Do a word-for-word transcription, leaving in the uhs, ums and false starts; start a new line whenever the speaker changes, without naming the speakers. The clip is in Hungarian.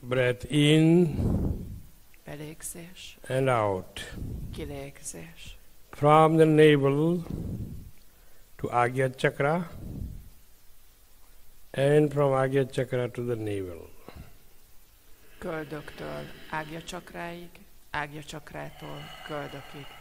breath in
belégzés,
and out.
kilégzés.
From the navel to Agya Chakra and from Agya Chakra to the navel.
Köldöktől Ágya csakráig, Ágya csakrától köldökig.